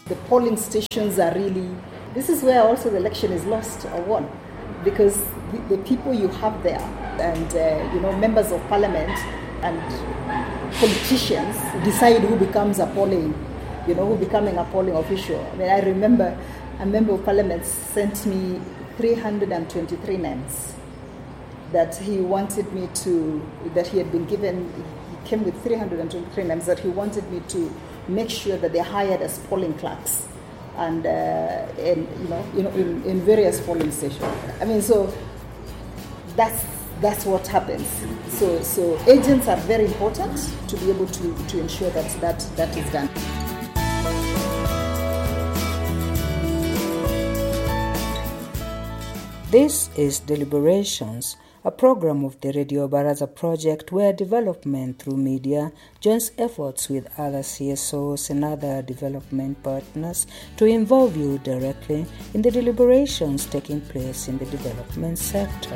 The polling stations are really, this is where also the election is lost or won, because the people you have there and members of parliament and politicians decide who becomes a polling official. I mean, I remember a member of parliament sent me 323 names that he wanted me to, that he had been given. He came with 323 names that he wanted me to make sure that they're hired as polling clerks and in various polling stations. I mean, so that's what happens. So agents are very important to be able to ensure that is done. This is Deliberations, a program of the Radio Baraza project where development through media joins efforts with other CSOs and other development partners to involve you directly in the deliberations taking place in the development sector.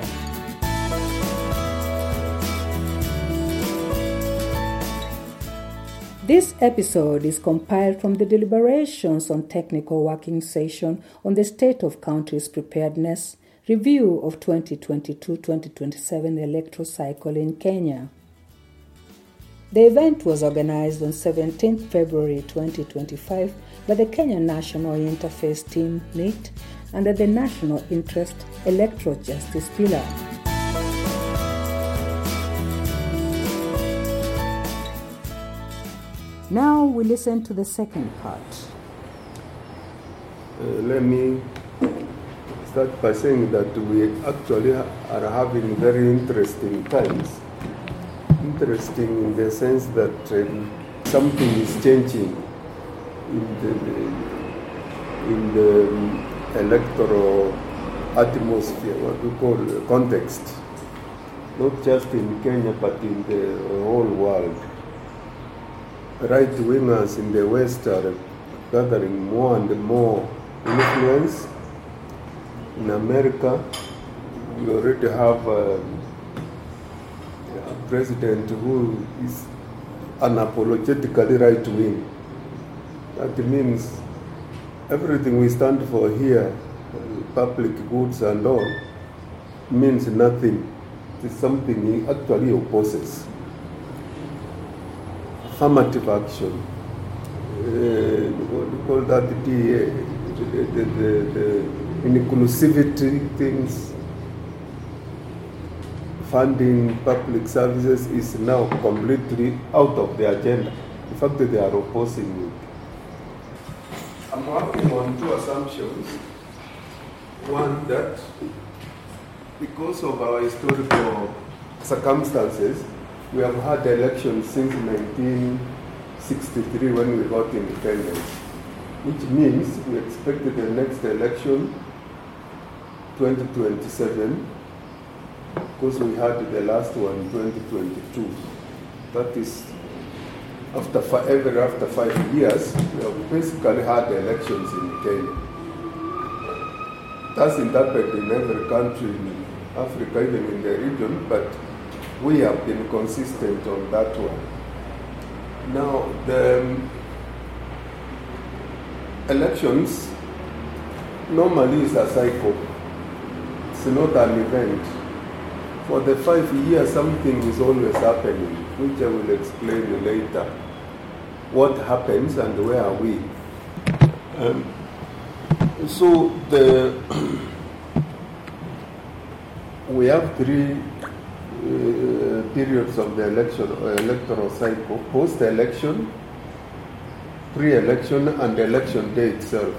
This episode is compiled from the deliberations on technical working session on the state of country's preparedness, review of 2022-2027 electoral cycle in Kenya. The event was organized on 17 February 2025 by the Kenya National Interface Team NIT under the National Interest Electoral Justice Pillar. Now we listen to the second part. Let me start by saying that we actually are having very interesting times. Interesting in the sense that something is changing in the electoral atmosphere, what we call context, not just in Kenya but in the whole world. Right-wingers in the West are gathering more and more influence. In America, we already have a president who is unapologetically right-wing. That means everything we stand for here, public goods and all, means nothing. It is something he actually opposes. Affirmative action, what do you call that, the inclusivity things, funding public services is now completely out of the agenda. In fact, they are opposing it. I'm working on two assumptions. One, that because of our historical circumstances, we have had elections since 1963 when we got independence, which means we expected the next election 2027, because we had the last one in 2022. That is, after 5 years, we have basically had elections in Kenya. It hasn't happened in every country in Africa, even in the region, but we have been consistent on that one. Now, the elections normally is a cycle. It's not an event. For the 5 years, something is always happening, which I will explain later. What happens and where are we? So we have three periods of the electoral cycle: post-election, pre-election, and election day itself.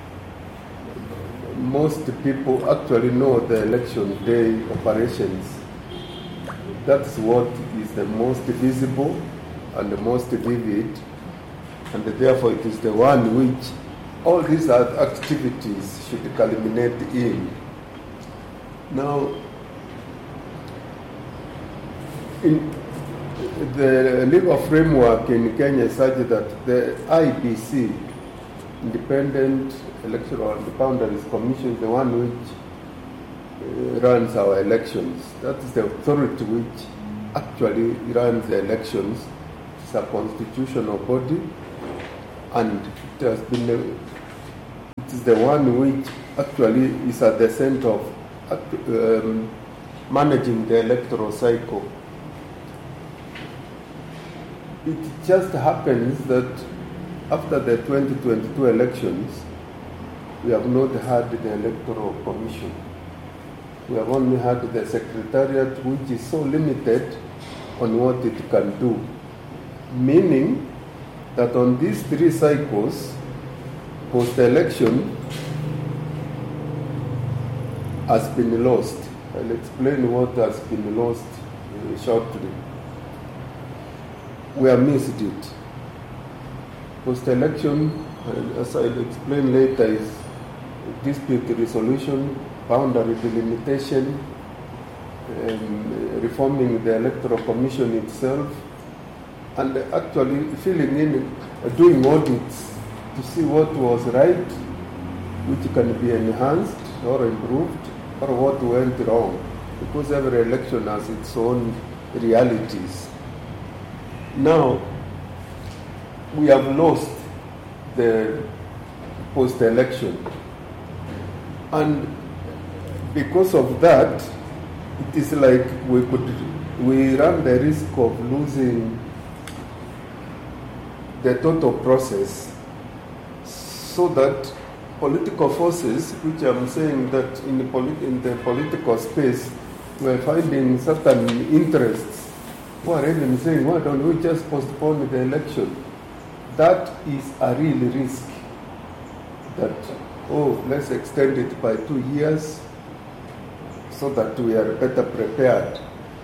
Most people actually know the election day operations. That's what is the most visible and the most vivid, and therefore it is the one which all these activities should culminate in. Now, in the legal framework in Kenya is such that the IEBC, Independent Electoral and Boundaries Commission, is the one which runs our elections. That is the authority which actually runs the elections. It's a constitutional body, and it has been it is the one which actually is at the center of managing the electoral cycle. It just happens that after the 2022 elections, we have not had the Electoral Commission. We have only had the Secretariat, which is so limited on what it can do. Meaning that on these 3 cycles, post-election has been lost. I'll explain what has been lost shortly. We have missed it. Post-election, as I'll explain later, is dispute resolution, boundary delimitation, reforming the Electoral Commission itself, and actually filling in, doing audits to see what was right, which can be enhanced or improved, or what went wrong, because every election has its own realities. Now, we have lost the post-election, and because of that, it is like we run the risk of losing the total process, so that political forces, which I'm saying that in the political space, we're finding certain interests who are even saying, why don't we just postpone the election? That is a real risk, that, let's extend it by 2 years so that we are better prepared.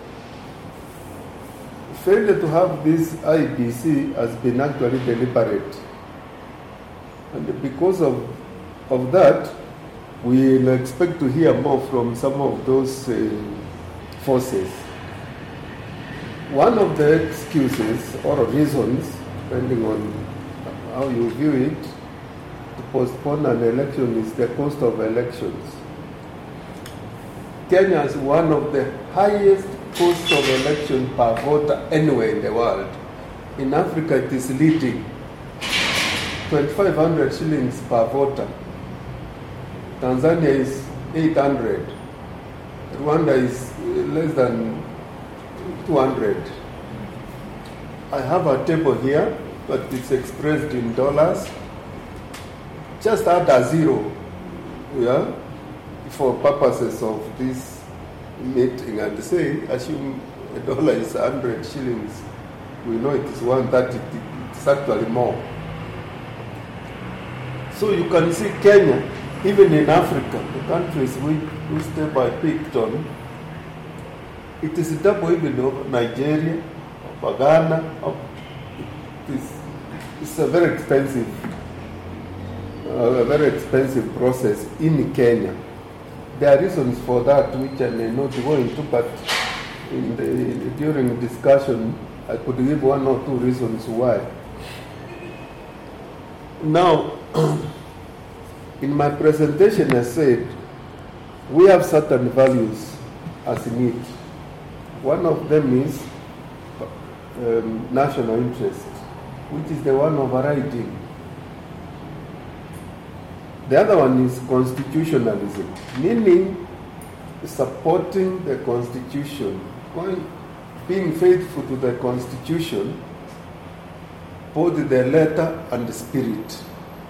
Failure to have this IBC has been actually deliberate. And because of that, we'll expect to hear more from some of those forces. One of the excuses or reasons, depending on how you view it, to postpone an election is the cost of elections. Kenya is one of the highest cost of election per voter anywhere in the world. In Africa, it is leading. 2,500 shillings per voter. Tanzania is 800. Rwanda is less than 200. I have a table here, but it's expressed in dollars. Just add a zero, for purposes of this meeting, and say, assume a dollar is 100 shillings. We know it is 130. It's actually more. So you can see Kenya, even in Africa, the countries we stay by picked on, it is double even of Nigeria, of Ghana. It's a very expensive process in Kenya. There are reasons for that which I may not go into, but during discussion, I could give 1 or 2 reasons why. Now, in my presentation, I said we have certain values as need. One of them is national interest, which is the one overriding. The other one is constitutionalism, meaning supporting the Constitution, being faithful to the Constitution, both the letter and the spirit.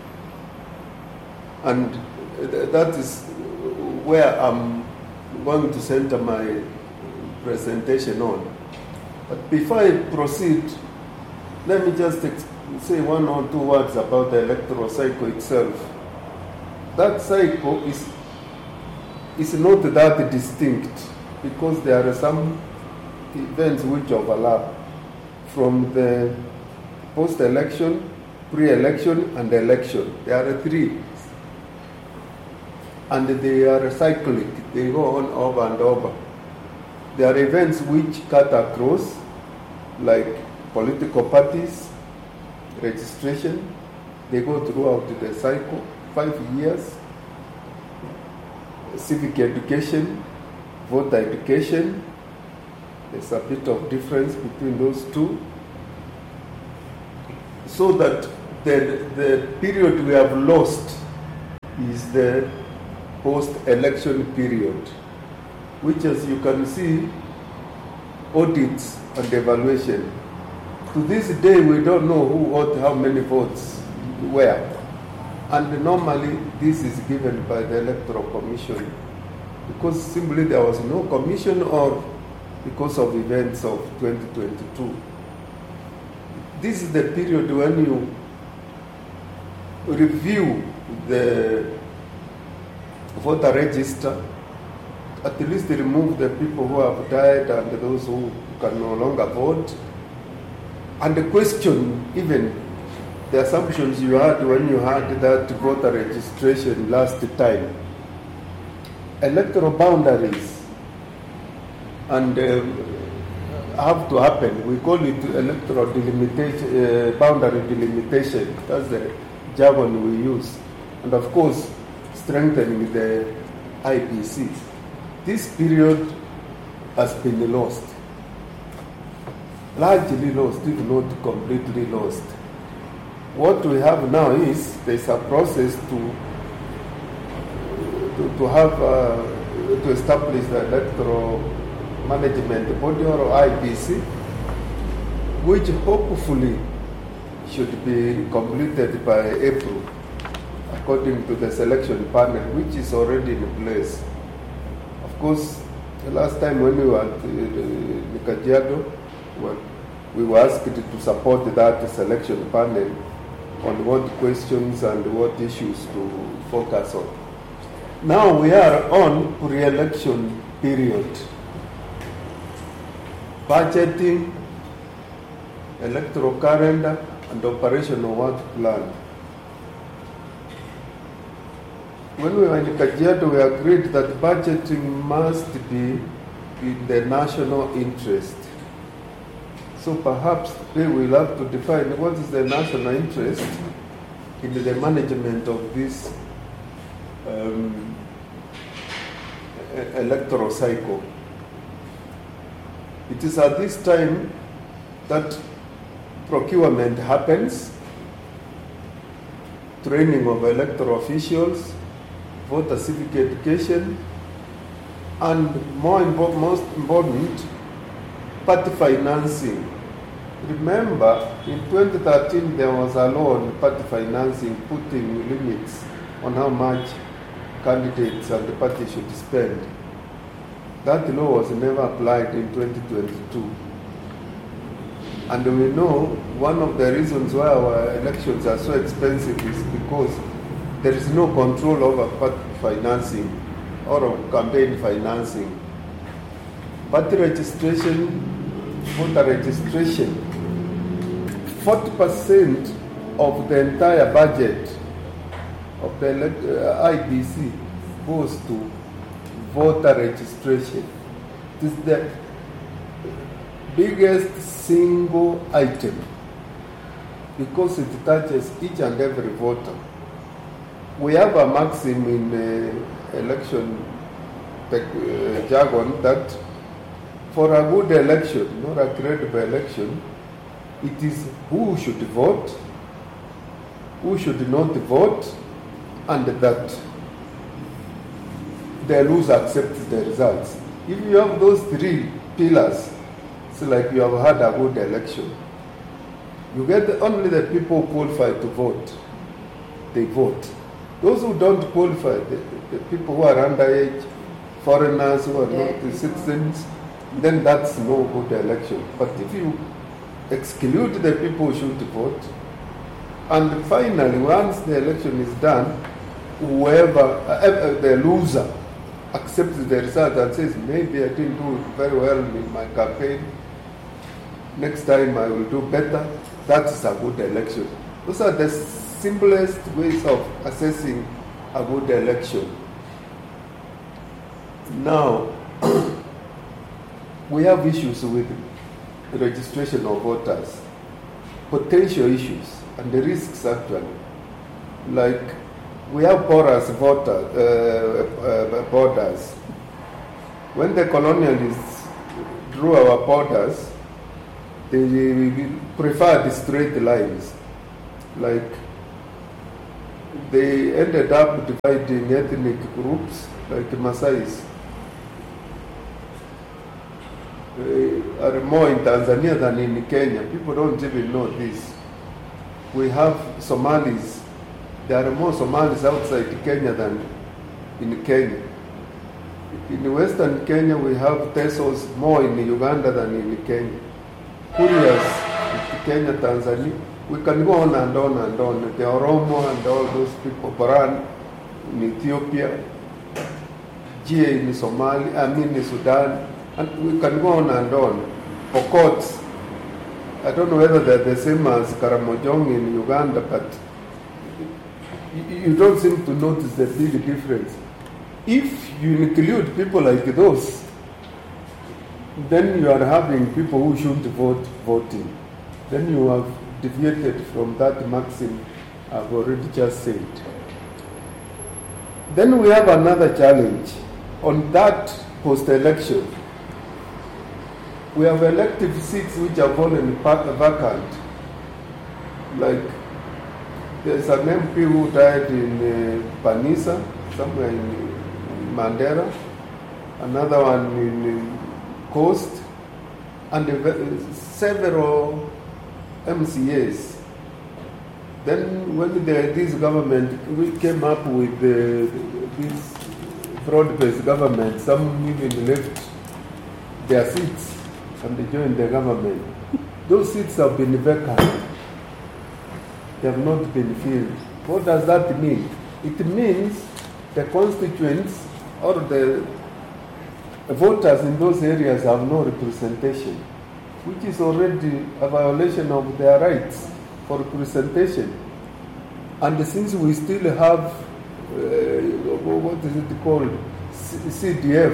And that is where I'm going to center my presentation on. But before I proceed, let me just say 1 or 2 words about the electoral cycle itself. That cycle is not that distinct, because there are some events which overlap from the post-election, pre-election, and election. There are 3. And they are cyclic. They go on over and over. There are events which cut across, like political parties, registration. They go throughout the cycle, 5 years. Civic education, voter education. There's a bit of difference between those two. So that the period we have lost is the post-election period, which, as you can see, audits and evaluation. To this day, we don't know who owed how many votes where. And normally, this is given by the Electoral Commission because simply there was no commission or because of events of 2022. This is the period when you review the voter register, at least remove the people who have died and those who can no longer vote, and question even the assumptions you had when you had that voter registration last time. Electoral boundaries and have to happen. We call it electoral delimitation, boundary delimitation. That's the jargon we use. And of course, strengthening the IBC. This period has been lost. Largely lost, if not completely lost. What we have now is there's a process to establish the electoral management body or IBC, which hopefully should be completed by April, according to the selection panel, which is already in place. Of course, the last time when we were at Kajiado, we were asked to support that selection panel on what questions and what issues to focus on. Now we are on pre-election period. Budgeting, electoral calendar, and operational work plan. When we were in Kajiado, we agreed that budgeting must be in the national interest. So perhaps today we'll have to define what is the national interest in the management of this electoral cycle. It is at this time that procurement happens, training of electoral officials, voter civic education, and most important, party financing. Remember, in 2013 there was a law on party financing putting limits on how much candidates and the party should spend. That law was never applied in 2022. And we know one of the reasons why our elections are so expensive is because there is no control over party financing or of campaign financing. Party registration, voter registration, 40% of the entire budget of the IBC goes to voter registration. It is the biggest single item because it touches each and every voter. We have a maxim in election jargon that for a good election, not a credible election, it is who should vote, who should not vote, and that the loser accepts the results. If you have those three pillars, it's like you have had a good election. You get only the people who qualify to vote, they vote. Those who don't qualify, the people who are underage, foreigners who are not citizens, then that's no good election. But if you exclude the people who should vote, and finally, once the election is done, whoever, the loser, accepts the result and says, maybe I didn't do very well in my campaign, next time I will do better, that is a good election. Those are the simplest ways of assessing a good election. Now, we have issues with the registration of voters, potential issues, and the risks actually. Like, we have porous borders. When the colonialists drew our borders, they preferred straight lines. like they ended up dividing ethnic groups, like Maasais. Are more in Tanzania than in Kenya. People don't even know this. We have Somalis. There are more Somalis outside Kenya than in Kenya. In Western Kenya, we have Tesos more in Uganda than in Kenya. Kurias in Kenya, Tanzania. We can go on and on and on. The Oromo and all those people, Paran in Ethiopia, Jie in Somalia, in Sudan, and we can go on and on. Pokots, I don't know whether they're the same as Karamojong in Uganda, but you don't seem to notice the big difference. If you include people like those, then you are having people who shouldn't voting. Then you have deviated from that maxim I've already just said. Then we have another challenge. On that post-election, we have elective seats which are fallen vacant. Like, there's an MP who died in Panisa, somewhere in Mandera, another one in Coast, and several MCAs. Then when this government, we came up with this fraud-based government, some even left their seats and they joined the government. Those seats have been vacant. They have not been filled. What does that mean? It means the constituents or the voters in those areas have no representation, which is already a violation of their rights for representation. And since we still have, what is it called, CDF,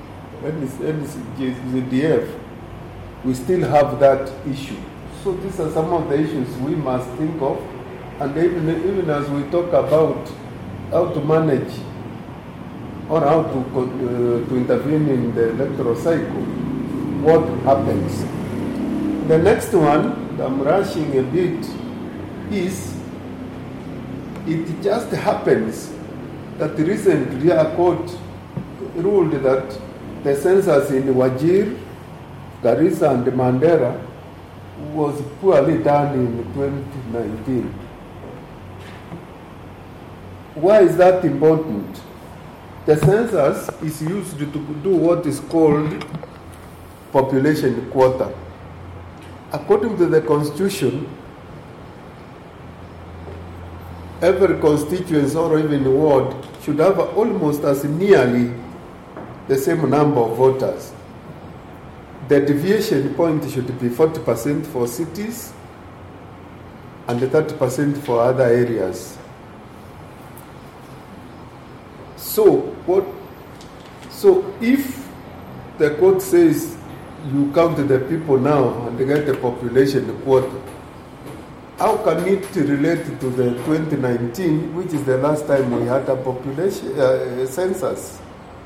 CDF, we still have that issue. So these are some of the issues we must think of, and even as we talk about how to manage or how to intervene in the electoral cycle, what happens. The next one, I'm rushing a bit, is it just happens that recently a court ruled that the census in Wajir, Garissa and Mandera was poorly done in 2019. Why is that important? The census is used to do what is called population quota. According to the Constitution, every constituency or even ward should have almost as nearly the same number of voters. The deviation point should be 40% for cities and 30% for other areas. So if the court says you count the people now and get the population quota, how can it relate to the 2019, which is the last time we had a population census?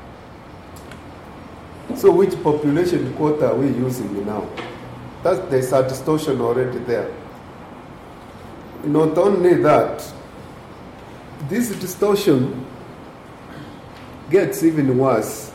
So which population quota are we using now? There's a distortion already there. Not only that, this distortion gets even worse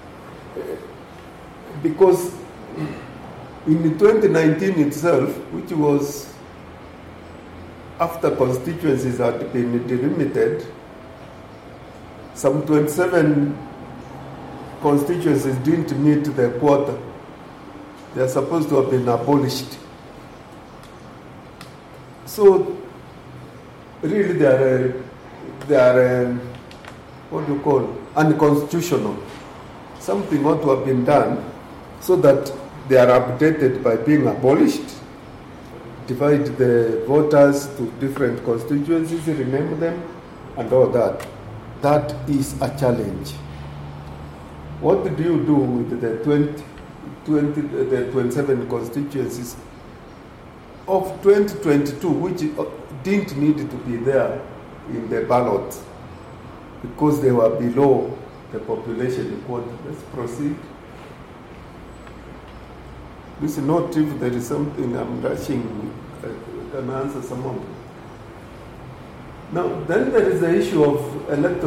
because in 2019 itself, which was after constituencies had been delimited, some 27 constituencies didn't meet the quota. They are supposed to have been abolished. So, really, they are what do you call, unconstitutional. Something ought to have been done so that they are updated by being abolished. Divide the voters to different constituencies, rename them, and all that. That is a challenge. What do you do with the 27 constituencies of 2022, which didn't need to be there in the ballot because they were below the population quota? Let's proceed. This is not if there is something I'm rushing, I can answer some of them. Now, then there is the issue of electoral